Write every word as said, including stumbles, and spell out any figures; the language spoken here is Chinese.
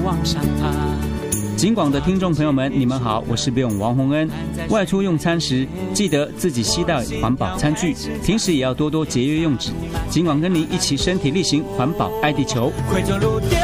往上爬。 警广的听众朋友们，你们好，我是Bill王洪恩。外出用餐时，记得自己携带环保餐具，平时也要多多节约用纸。警广跟您一起身体力行，环保爱地球。